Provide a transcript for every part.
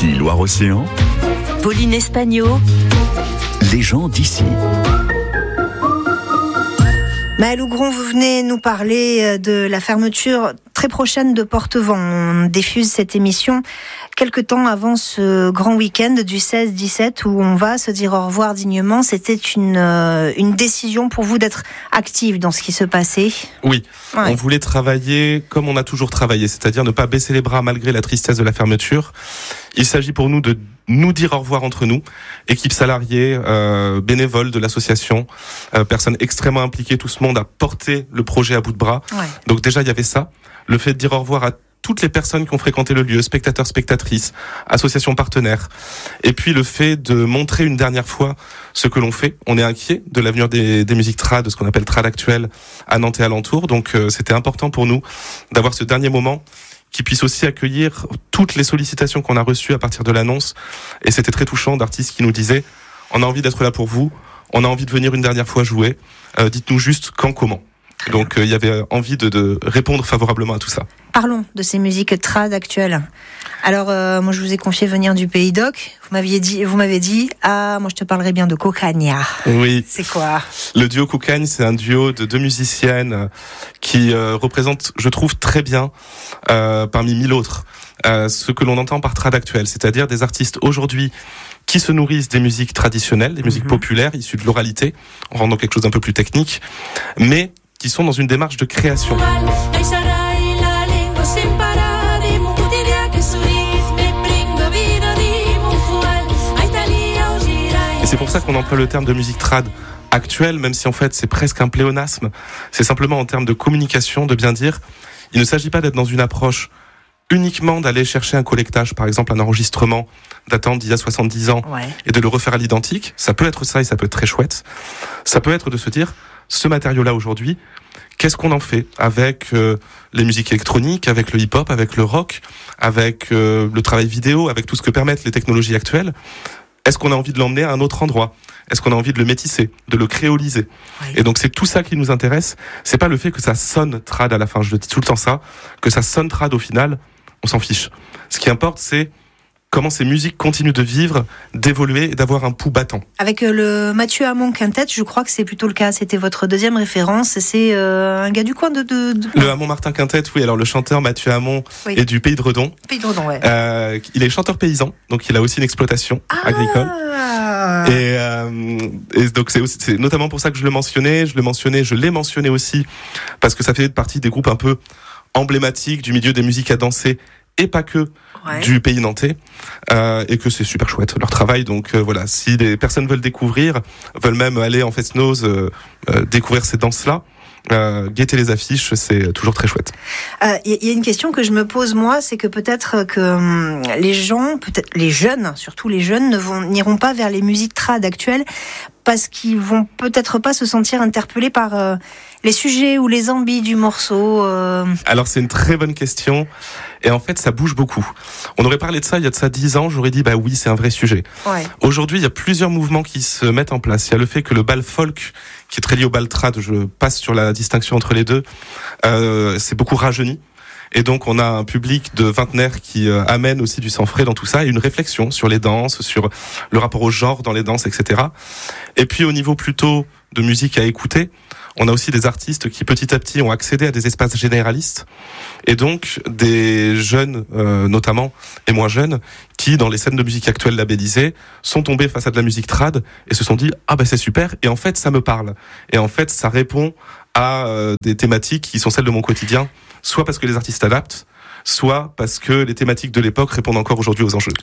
Ici Loire-Océan. Pauline Espagno. Les gens d'ici. Maëlle Hougron, vous venez nous parler de la fermeture très prochaine de Porte-Vent. On diffuse cette émission quelque temps avant ce grand week-end du 16-17 où on va se dire au revoir dignement. C'était une décision pour vous d'être active dans ce qui se passait. Oui, ouais. On voulait travailler comme on a toujours travaillé, c'est-à-dire ne pas baisser les bras malgré la tristesse de la fermeture. Il s'agit pour nous de nous dire au revoir entre nous, équipe salariée, bénévoles de l'association, personnes extrêmement impliquées, tout ce monde a porté le projet à bout de bras. Ouais. Donc déjà, il y avait ça, le fait de dire au revoir à toutes les personnes qui ont fréquenté le lieu, spectateurs, spectatrices, associations partenaires. Et puis le fait de montrer une dernière fois ce que l'on fait. On est inquiet de l'avenir des musiques trad, de ce qu'on appelle trad actuel à Nantes et alentour. Donc c'était important pour nous d'avoir ce dernier moment qui puisse aussi accueillir toutes les sollicitations qu'on a reçues à partir de l'annonce. Et c'était très touchant d'artistes qui nous disaient « On a envie d'être là pour vous, on a envie de venir une dernière fois jouer, dites-nous juste quand, comment ». Donc il y avait envie de répondre favorablement à tout ça. Parlons de ces musiques trad actuelles. Alors moi je vous ai confié venir du Pays d'Oc. Vous m'avez dit moi je te parlerai bien de Cocagna. Oui. C'est quoi? Le duo Coucagne, c'est un duo de deux musiciennes qui représentent, je trouve, très bien parmi mille autres ce que l'on entend par trad actuel, c'est-à-dire des artistes aujourd'hui qui se nourrissent des musiques traditionnelles, des musiques populaires issues de l'oralité, en rendant quelque chose d'un peu plus technique, mais qui sont dans une démarche de création. Et c'est pour ça qu'on emploie le terme de musique trad actuelle, même si en fait c'est presque un pléonasme. C'est simplement en termes de communication, de bien dire, il ne s'agit pas d'être dans une approche uniquement d'aller chercher un collectage, par exemple un enregistrement datant d'il y a 70 ans, ouais, et de le refaire à l'identique. Ça peut être ça et ça peut être très chouette. Ça peut être de se dire, ce matériau-là aujourd'hui, qu'est-ce qu'on en fait avec les musiques électroniques, avec le hip-hop, avec le rock, avec le travail vidéo, avec tout ce que permettent les technologies actuelles? Est-ce qu'on a envie de l'emmener à un autre endroit? Est-ce qu'on a envie de le métisser, de le créoliser? Oui. Et donc c'est tout ça qui nous intéresse. C'est pas le fait que ça sonne trad à la fin, je le dis tout le temps ça, que ça sonne trad au final, on s'en fiche. Ce qui importe, c'est comment ces musiques continuent de vivre, d'évoluer et d'avoir un pouls battant. Avec le Mathieu Hamon Quintet, je crois que c'est plutôt le cas. C'était votre deuxième référence. C'est un gars du coin de... Le Hamon Martin Quintet, oui. Alors le chanteur Mathieu Hamon est du Pays de Redon. Pays de Redon, ouais. Il est chanteur paysan, donc il a aussi une exploitation agricole. Et donc c'est notamment pour ça que je l'ai mentionné. Je l'ai mentionné aussi parce que ça fait partie des groupes un peu emblématiques du milieu des musiques à danser et pas que, ouais, du pays nantais, et que c'est super chouette leur travail. Donc voilà, si des personnes veulent découvrir, veulent même aller en Fest-Noz découvrir ces danses-là, guetter les affiches, c'est toujours très chouette. Il y a une question que je me pose moi, c'est que peut-être que les gens, peut-être les jeunes, surtout les jeunes, n'iront pas vers les musiques trad actuelles parce qu'ils vont peut-être pas se sentir interpellés par les sujets ou les envies du morceau. Alors c'est une très bonne question. Et en fait, ça bouge beaucoup. On aurait parlé de ça il y a de ça 10 ans, j'aurais dit bah oui, c'est un vrai sujet. Ouais. Aujourd'hui, il y a plusieurs mouvements qui se mettent en place. Il y a le fait que le bal folk, qui est très lié au bal trad, je passe sur la distinction entre les deux, c'est beaucoup rajeuni. Et donc on a un public de vingtenaires qui amène aussi du sang frais dans tout ça et une réflexion sur les danses, sur le rapport au genre dans les danses, etc. Et puis au niveau plutôt de musique à écouter, on a aussi des artistes qui petit à petit ont accédé à des espaces généralistes et donc des jeunes notamment et moins jeunes qui dans les scènes de musique actuelles labellisées sont tombés face à de la musique trad et se sont dit ah ben c'est super et en fait ça me parle et en fait ça répond à des thématiques qui sont celles de mon quotidien, soit parce que les artistes adaptent, soit parce que les thématiques de l'époque répondent encore aujourd'hui aux enjeux.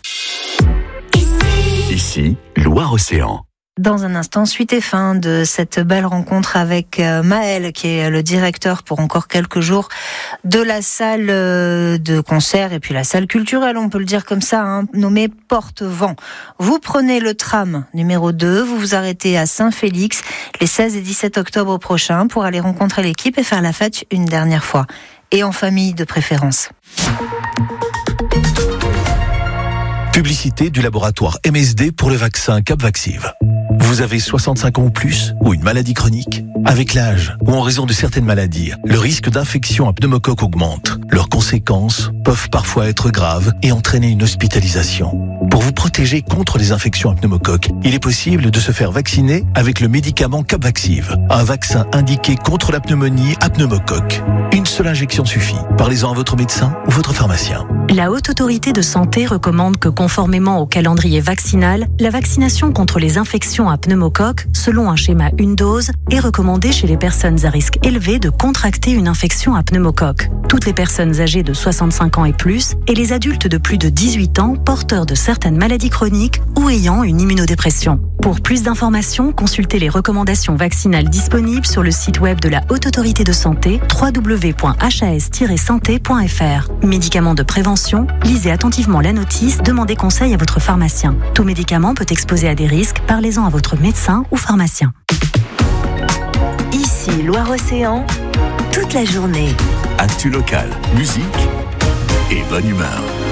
Ici, Loire-Océan. Dans un instant, suite et fin de cette belle rencontre avec Maëlle, qui est le directeur pour encore quelques jours de la salle de concert et puis la salle culturelle, on peut le dire comme ça, nommée Porte-Vent. Vous prenez le tram numéro 2, vous vous arrêtez à Saint-Félix les 16 et 17 octobre prochains pour aller rencontrer l'équipe et faire la fête une dernière fois. Et en famille de préférence. Publicité du laboratoire MSD pour le vaccin Capvaxive. Vous avez 65 ans ou plus ou une maladie chronique? Avec l'âge ou en raison de certaines maladies, le risque d'infection à pneumocoque augmente. Leurs conséquences peuvent parfois être graves et entraîner une hospitalisation. Pour vous protéger contre les infections à pneumocoque, il est possible de se faire vacciner avec le médicament Capvaxive, un vaccin indiqué contre la pneumonie à pneumocoque. Une seule injection suffit. Parlez-en à votre médecin ou votre pharmacien. La Haute Autorité de Santé recommande que, conformément au calendrier vaccinal, la vaccination contre les infections à pneumocoque, selon un schéma une dose, est recommandée chez les personnes à risque élevé de contracter une infection à pneumocoque. Toutes les personnes âgées de 65 ans et plus, et les adultes de plus de 18 ans porteurs de certaines maladies chroniques ou ayant une immunodépression. Pour plus d'informations, consultez les recommandations vaccinales disponibles sur le site web de la Haute Autorité de Santé, www.has-santé.fr. Médicaments de prévention, lisez attentivement la notice, demandez conseil à votre pharmacien. Tout médicament peut exposer à des risques, parlez-en à votre médecin ou pharmacien. Ici, Loire-Océan, toute la journée. Actu local, musique et bonne humeur.